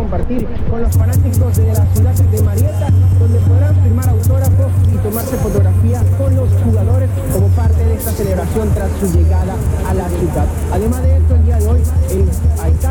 compartir con los fanáticos de la ciudad de Marietta, donde podrán firmar autógrafos y tomarse fotografías con los jugadores como parte de esta celebración tras su llegada a la ciudad. Además de esto, el día de hoy, el alcalde